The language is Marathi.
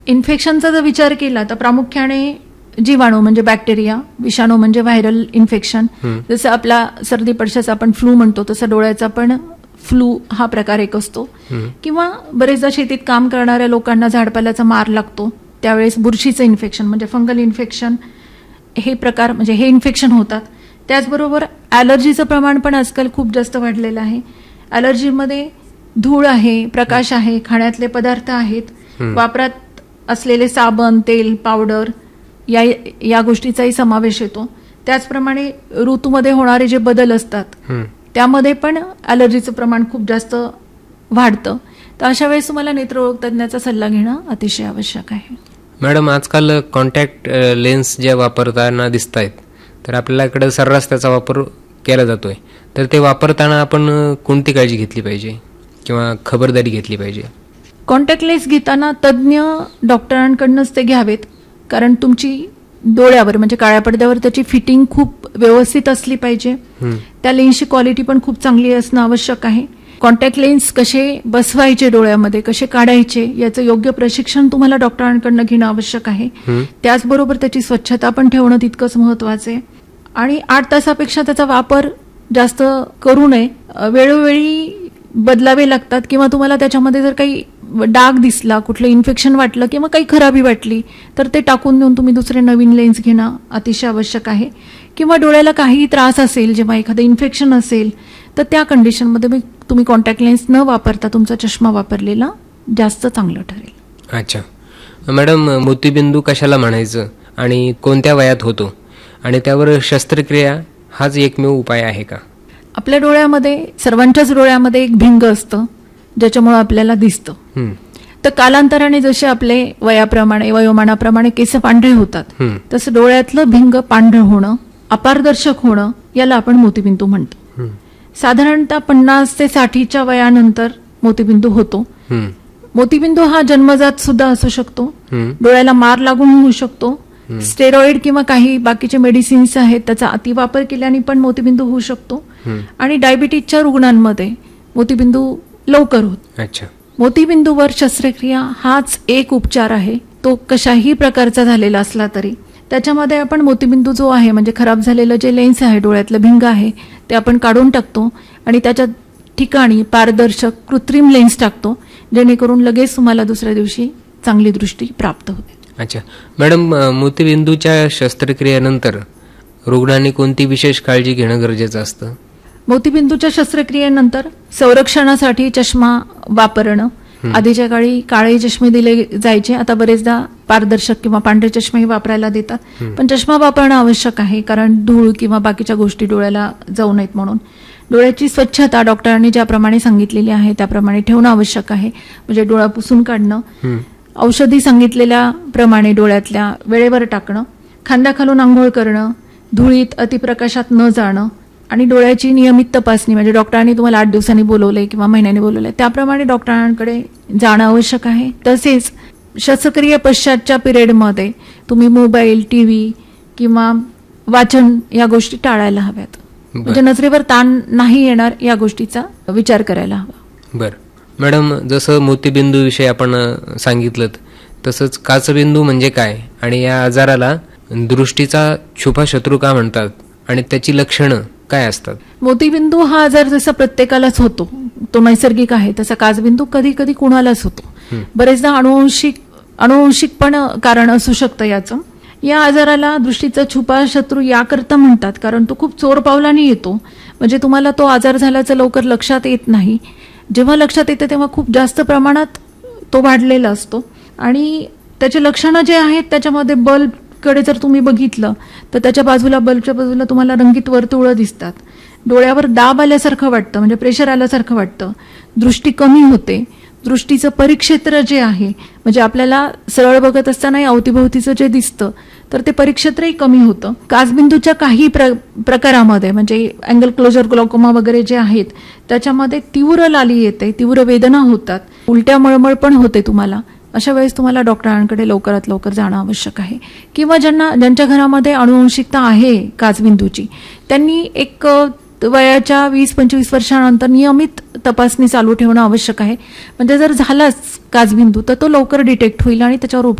इन्फेक्शनचा जर विचार केला तर प्रामुख्याने जीवाणू म्हणजे बॅक्टेरिया, विषाणू म्हणजे व्हायरल इन्फेक्शन. जसं आपला सर्दी पडशाचा आपण फ्लू म्हणतो तसं डोळ्याचा पण फ्लू हा प्रकार एक असतो. किंवा बरेचदा शेतीत काम करणाऱ्या लोकांना झाडपाल्याचा मार लागतो त्यावेळेस बुरशीचं इन्फेक्शन म्हणजे फंगल इन्फेक्शन हे प्रकार म्हणजे हे इन्फेक्शन होतात. त्याचबरोबर ॲलर्जीचं प्रमाण पण आजकाल खूप जास्त वाढलेलं आहे. ॲलर्जीमध्ये धूळ आहे, प्रकाश आहे, खाण्यातले पदार्थ आहेत, वापरात असलेले साबण, तेल, पावडर या गोष्टीचाही समावेश येतो. त्याचप्रमाणे ऋतूमध्ये होणारे जे बदल असतात त्यामध्ये पण ॲलर्जीचं प्रमाण खूप जास्त वाढतं. तर अशा वेळेस तुम्हाला नेत्ररोग तज्ञाचा सल्ला घेणं अतिशय आवश्यक आहे. मॅडम, आजकाल कॉन्टॅक्ट लेन्स ज्या वापरताना दिसत आहेत तर आपल्याकडे सर्रास त्याचा वापर केला जातोय, तर ते वापरताना आपण कोणती काळजी घेतली पाहिजे किंवा खबरदारी घेतली पाहिजे? कॉन्टॅक्ट लेन्स घेताना तज्ज्ञ डॉक्टरांकडूनच ते घ्यावेत, कारण तुमची डोळ्यावर म्हणजे काळ्या पडद्यावर त्याची फिटिंग खूप व्यवस्थित असली पाहिजे. त्या लेन्सची क्वालिटी पण खूप चांगली असणं आवश्यक आहे. कॉन्टॅक्ट लेन्स कसे बसवायचे, डोळ्यामध्ये कसे काढायचे याचं योग्य प्रशिक्षण तुम्हाला डॉक्टरांकडनं घेणं आवश्यक आहे. त्याचबरोबर त्याची स्वच्छता पण ठेवणं तितकंच महत्वाचं आहे. आणि 8 तासापेक्षा त्याचा वापर जास्त करू नये. वेळोवेळी बदलावे लागतात किंवा तुम्हाला त्याच्यामध्ये जर काही डाग दिसला, कुठलं इन्फेक्शन वाटलं किंवा काही खराबी वाटली तर ते टाकून देऊन तुम्ही दुसरे नवीन लेन्स घेणं अतिशय आवश्यक आहे. किंवा डोळ्याला काही त्रास असेल, जेव्हा एखादं इन्फेक्शन असेल तर त्या कंडिशनमध्ये तुम्ही कॉन्टॅक्ट लेन्स न वापरता तुमचा चष्मा वापरलेला जास्त चांगलं ठरेल. अच्छा मॅडम, मोतीबिंदू कशाला म्हणायचं आणि कोणत्या वयात होतो आणि त्यावर शस्त्रक्रिया हाच एकमेव उपाय आहे का? आपल्या डोळ्यामध्ये, सर्वांच्याच डोळ्यामध्ये एक भिंग असतं ज्याच्यामुळे आपल्याला दिसतं. तर कालांतराने जसे आपले वयोमानाप्रमाणे केस पांढरे होतात तसं डोळ्यातलं भिंग पांढरं होणं, अपारदर्शक होणं याला आपण मोतीबिंदू म्हणतो. साधारणतः 50 ते 60च्या वयानंतर मोतीबिंदू होतो. मोतीबिंदू हा जन्मजात सुद्धा असू शकतो, डोळ्याला मार लागून होऊ शकतो, स्टेरॉइड किंवा काही बाकीचे मेडिसिन्स आहेत त्याचा अतिवापर केल्याने पण मोतीबिंदू होऊ शकतो. आणि डायबिटीजच्या रुग्णांमध्ये मोतीबिंदू लवकर होतो. मोतीबिंदूवर शस्त्रक्रिया हाच एक उपचार आहे. तो कशाही प्रकारचा झालेला असला तरी त्याच्यामध्ये आपण मोतीबिंदू जो आहे म्हणजे खराब झालेलं जे लेन्स आहे, डोळ्यातलं भिंग आहे ते आपण काढून टाकतो आणि त्याच्या ठिकाणी पारदर्शक कृत्रिम लेन्स टाकतो, जेणेकरून लगेच तुम्हाला दुसऱ्या दिवशी चांगली दृष्टी प्राप्त होते. अच्छा मॅडम, मोतीबिंदूच्या शस्त्रक्रियेनंतर रुग्णांनी कोणती विशेष काळजी घेणं गरजेचं असतं? मोतीबिंदूच्या शस्त्रक्रियेनंतर संरक्षणासाठी चष्मा वापरणं. आधीच्या काळी काळे चष्मे दिले जायचे, आता बरेचदा पारदर्शक किंवा पांढरे चष्मेही वापरायला देतात. पण चष्मा वापरणं आवश्यक आहे, कारण धूळ किंवा बाकीच्या गोष्टी डोळ्याला जाऊ नयेत म्हणून. डोळ्याची स्वच्छता डॉक्टरांनी ज्याप्रमाणे सांगितलेली आहे त्याप्रमाणे ठेवणं आवश्यक आहे. म्हणजे डोळा पुसून काढणं, औषधी सांगितलेल्या प्रमाणे डोळ्यातल्या वेळेवर टाकणं, खांद्याखालून आंघोळ करणं, धुळीत अतिप्रकाशात न जाणं आणि डोळ्याची नियमित तपासणी म्हणजे डॉक्टरांनी तुम्हाला 8 दिवसांनी बोलवलंय किंवा महिन्याने बोलवलंय त्याप्रमाणे डॉक्टरांकडे जाणं आवश्यक आहे. तसेच शस्त्रक्रिये पश्चातच्या पिरियडमध्ये तुम्ही मोबाईल, टीव्ही किंवा वाचन या गोष्टी टाळायला हव्यात. म्हणजे नजरेवर ताण नाही येणार या गोष्टीचा विचार करायला हवा. बरं मॅडम, जसं मोतीबिंदू विषयी आपण सांगितलं तसंच काचबिंदू म्हणजे काय आणि या आजाराला दृष्टीचा छुपा शत्रू का म्हणतात आणि त्याची लक्षणं काय असतात? मोतीबिंदू हा आजार जसा प्रत्येकालाच होतो, तो नैसर्गिक आहे, तसा काचबिंदू कधी कधी कुणालाच होतो. बरेचदा अनुवंशिक पण कारण असू शकतं याचं. या आजाराला दृष्टीचा छुपा शत्रू याकरता म्हणतात कारण तो खूप चोर पावलाने येतो. म्हणजे तुम्हाला तो आजार झाल्याचं लवकर लक्षात येत नाही. जेव्हा लक्षात येतं तेव्हा खूप जास्त प्रमाणात तो वाढलेला असतो आणि त्याचे लक्षणं जे आहेत त्याच्यामध्ये बल्बकडे जर तुम्ही बघितलं तर त्याच्या बाजूला, बल्बच्या बाजूला तुम्हाला रंगीत वर्तुळं दिसतात. डोळ्यावर दाब आल्यासारखं वाटतं म्हणजे प्रेशर आल्यासारखं वाटतं. दृष्टी कमी होते. दृष्टीचं परिक्षेत्र जे आहे म्हणजे आपल्याला सरळ बघत असताना अवतीभोवतीचं जे दिसतं तर ते परिक्षेत्रही कमी होतं. काचबिंदूच्या काही प्रकारामध्ये म्हणजे अँगल क्लोजर ग्लॉकोमा वगैरे जे आहेत त्याच्यामध्ये तीव्र लाली येते, तीव्र वेदना होतात, उलट्या मळमळ पण होते तुम्हाला. अशा वेळेस तुम्हाला डॉक्टरांकडे लवकरात लवकर जाणं आवश्यक आहे. किंवा ज्यांच्या घरामध्ये अनुवंशिकता आहे काचबिंदूची त्यांनी एक वयाच्या 20-25 वर्षानंतर नियमित तपासणी चालू ठेवणं आवश्यक आहे. म्हणजे जर झालाच काचबिंदू तर तो लवकर डिटेक्ट होईल आणि त्याच्यावर